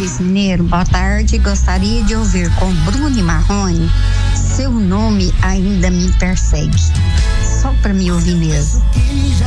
Clóvis Mineiro, boa tarde. Gostaria de ouvir com Bruno e Marrone, Seu Nome Ainda Me Persegue. Só pra me ouvir mesmo.